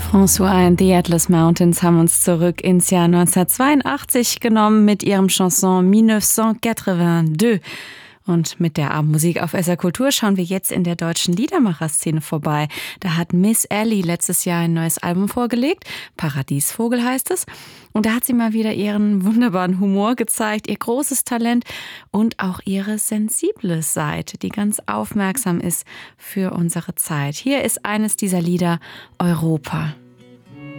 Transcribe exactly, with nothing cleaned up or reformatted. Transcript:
François and the Atlas Mountains haben uns zurück ins Jahr neunzehnhundertzweiundachtzig genommen mit ihrem Chanson neunzehnhundertachtzig. Und mit der Abendmusik auf S R Kultur schauen wir jetzt in der deutschen Liedermacher-Szene vorbei. Da hat Miss Ellie letztes Jahr ein neues Album vorgelegt. Paradiesvogel heißt es. Und da hat sie mal wieder ihren wunderbaren Humor gezeigt, ihr großes Talent und auch ihre sensible Seite, die ganz aufmerksam ist für unsere Zeit. Hier ist eines dieser Lieder, Europa.